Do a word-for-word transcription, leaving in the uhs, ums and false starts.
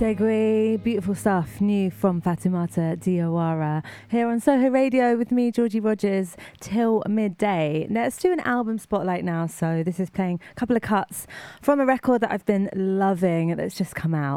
Segway, beautiful stuff, new from Fatoumata Diawara, here on Soho Radio with me, Georgie Rogers, till midday. Let's do an album spotlight now. So this is playing a couple of cuts from a record that I've been loving that's just come out.